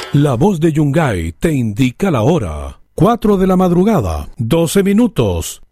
La voz de Yungay te indica la hora. 4 de la madrugada, 12 minutos.